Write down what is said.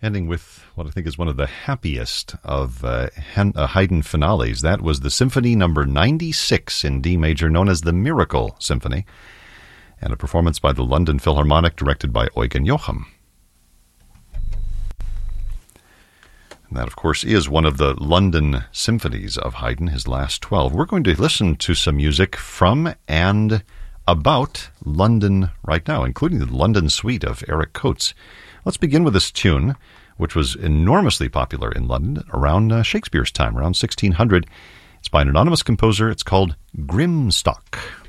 Ending with what I think is one of the happiest of Haydn finales. That was the Symphony number 96 in D major, known as the Miracle Symphony, and a performance by the London Philharmonic directed by Eugen Jochum. And that, of course, is one of the London symphonies of Haydn, his last 12. We're going to listen to some music from and about London right now, including the London Suite of Eric Coates. Let's begin with this tune, which was enormously popular in London around Shakespeare's time, around 1600. It's by an anonymous composer. It's called Grimstock.